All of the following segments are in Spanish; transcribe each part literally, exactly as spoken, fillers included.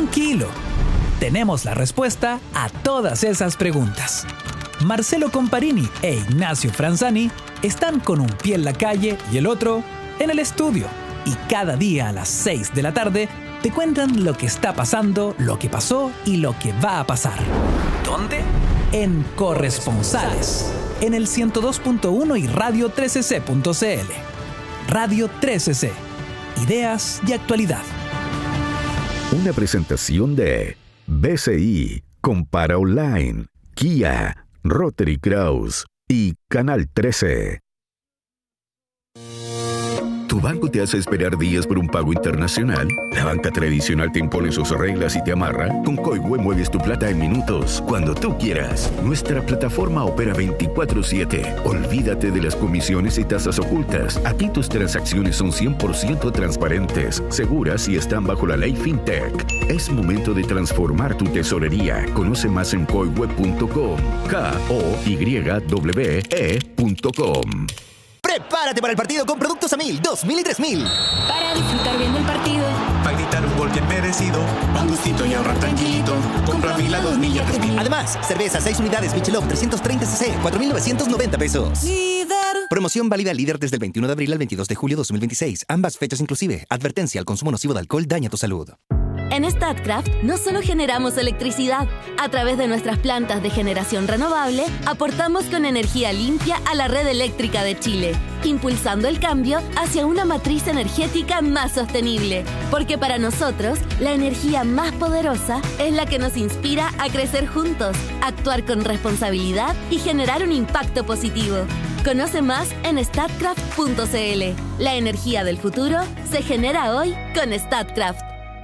Tranquilo, tenemos la respuesta a todas esas preguntas. Marcelo Comparini e Ignacio Franzani están con un pie en la calle y el otro en el estudio. Y cada día a las seis de la tarde te cuentan lo que está pasando, lo que pasó y lo que va a pasar. ¿Dónde? En Corresponsales, en el ciento dos punto uno y radio trece ce punto ce ele. Radio trece ce. Ideas y actualidad. Una presentación de B C I, Compara Online, Kia, Rotary Kraus y Canal trece. ¿Tu banco te hace esperar días por un pago internacional? ¿La banca tradicional te impone sus reglas y te amarra? Con Koiwe mueves tu plata en minutos, cuando tú quieras. Nuestra plataforma opera veinticuatro siete. Olvídate de las comisiones y tasas ocultas. Aquí tus transacciones son cien por ciento transparentes, seguras y están bajo la ley FinTech. Es momento de transformar tu tesorería. Conoce más en koiwe punto com. K O Y W E punto com. Prepárate para el partido con productos a mil, dos mil y tres mil. Para disfrutar bien del partido. Para gritar un gol bien merecido. Pa' un gustito y ahorrar tranquilito. Compra mil a dos mil y a tres mil. Además, cerveza seis unidades Michelob trescientos treinta ce ce, cuatro mil novecientos noventa pesos. Líder. Promoción válida Líder desde el veintiuno de abril al veintidós de julio de dos mil veintiséis. Ambas fechas inclusive. Advertencia: el consumo nocivo de alcohol daña tu salud. En Statkraft no solo generamos electricidad. A través de nuestras plantas de generación renovable, aportamos con energía limpia a la red eléctrica de Chile, impulsando el cambio hacia una matriz energética más sostenible. Porque para nosotros, la energía más poderosa es la que nos inspira a crecer juntos, actuar con responsabilidad y generar un impacto positivo. Conoce más en statkraft punto ce ele. La energía del futuro se genera hoy con Statkraft.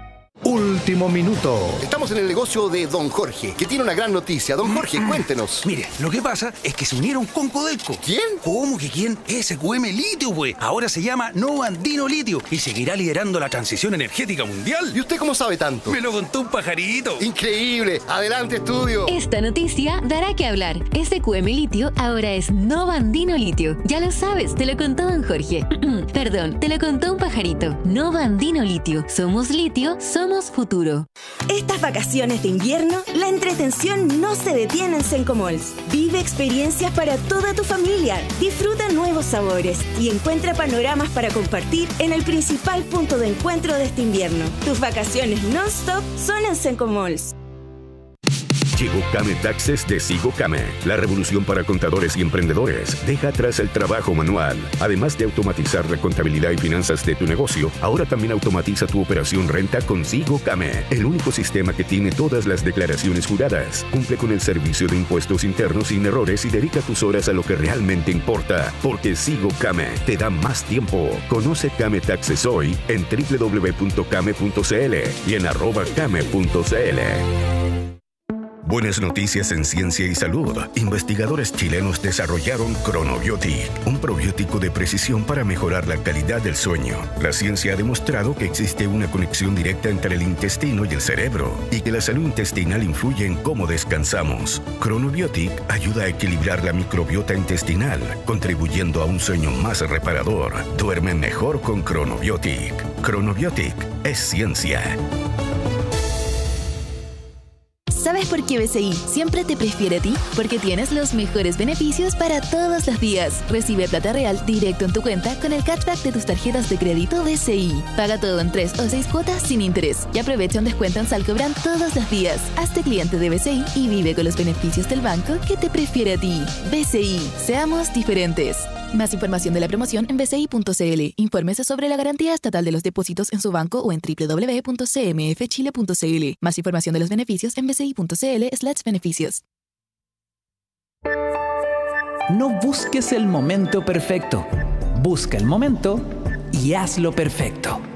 Último minuto. Estamos en el negocio de Don Jorge, que tiene una gran noticia. Don Jorge, cuéntenos. Mire, lo que pasa es que se unieron con Codelco. ¿Quién? ¿Cómo que quién? S Q M Litio, pues. Ahora se llama Novo Andino Litio y seguirá liderando la transición energética mundial. ¿Y usted cómo sabe tanto? Me lo contó un pajarito. Increíble. Adelante, estudio. Esta noticia dará que hablar. S Q M Litio ahora es Novo Andino Litio. Ya lo sabes, te lo contó don Jorge. Perdón, te lo contó un pajarito. Novo Andino Litio. Somos litio, somos futuro. Estas vacaciones de invierno, la entretención no se detiene en Sencomalls. Vive experiencias para toda tu familia, disfruta nuevos sabores y encuentra panoramas para compartir en el principal punto de encuentro de este invierno. Tus vacaciones non-stop son en Sencomalls. Llegó Kame Taxes de Sigo Kame, la revolución para contadores y emprendedores. Deja atrás el trabajo manual. Además de automatizar la contabilidad y finanzas de tu negocio, ahora también automatiza tu operación renta con Sigo Kame, el único sistema que tiene todas las declaraciones juradas. Cumple con el servicio de impuestos internos sin errores y dedica tus horas a lo que realmente importa, porque Sigo Kame te da más tiempo. Conoce Kame Taxes hoy en doble u doble u doble u punto kame punto ce ele y en arroba kame punto ce ele. Buenas noticias en ciencia y salud. Investigadores chilenos desarrollaron Chronobiotic, un probiótico de precisión para mejorar la calidad del sueño. La ciencia ha demostrado que existe una conexión directa entre el intestino y el cerebro y que la salud intestinal influye en cómo descansamos. Chronobiotic ayuda a equilibrar la microbiota intestinal, contribuyendo a un sueño más reparador. Duerme mejor con Chronobiotic. Chronobiotic es ciencia. ¿Sabes por qué B C I siempre te prefiere a ti? Porque tienes los mejores beneficios para todos los días. Recibe plata real directo en tu cuenta con el cashback de tus tarjetas de crédito B C I. Paga todo en tres o seis cuotas sin interés. Y aprovecha un descuento en Salcobran todos los días. Hazte cliente de B C I y vive con los beneficios del banco que te prefiere a ti. B C I. Seamos diferentes. Más información de la promoción en b c i punto c l. Infórmese sobre la garantía estatal de los depósitos en su banco o en doble u doble u doble u punto c m f chile punto c l. Más información de los beneficios en b c i punto c l slash beneficios. No busques el momento perfecto. Busca el momento y hazlo perfecto.